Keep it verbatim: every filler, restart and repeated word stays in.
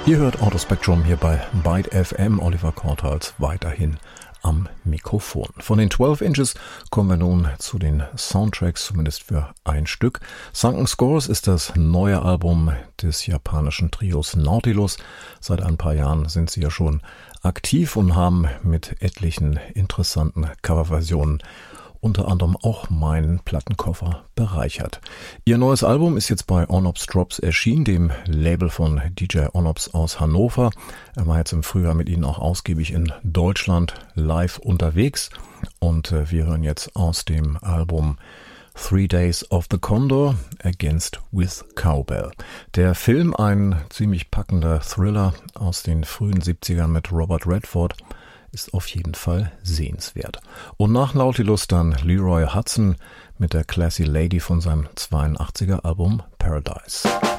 Ihr hört Autospectrum hier bei Byte F M. Oliver Kortals weiterhin am Mikrofon. Von den zwölf Inches kommen wir nun zu den Soundtracks, zumindest für ein Stück. Sunken Scores ist das neue Album des japanischen Trios Nautilus. Seit ein paar Jahren sind sie ja schon aktiv und haben mit etlichen interessanten Coverversionen unter anderem auch meinen Plattenkoffer bereichert. Ihr neues Album ist jetzt bei Onops Drops erschienen, dem Label von D J Onops aus Hannover. Er war jetzt im Frühjahr mit ihnen auch ausgiebig in Deutschland live unterwegs und äh, wir hören jetzt aus dem Album Three Days of the Condor Against with Cowbell. Der Film, ein ziemlich packender Thriller aus den frühen siebzigern mit Robert Redford, ist auf jeden Fall sehenswert. Und nach Nautilus dann Leroy Hudson mit der Classy Lady von seinem zweiundachtziger Album Paradise.